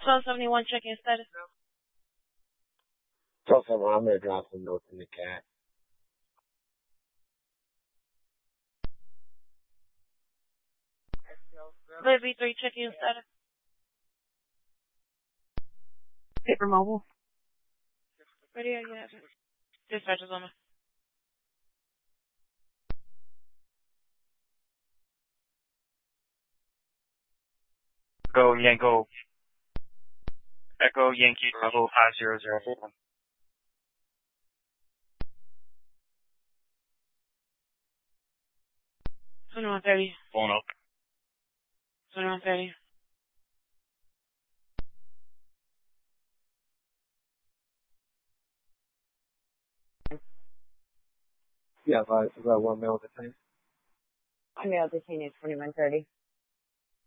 1271, checking status. 1271, I'm going to drop some notes in the cat. V3, checking status. Paper mobile. Radio, you have it. Dispatch is on me. Go Yanko. Echo Yankee Bravo 5004. 2130. Phone up. 2130. Yeah, about one male detained. My male detainee is 2130.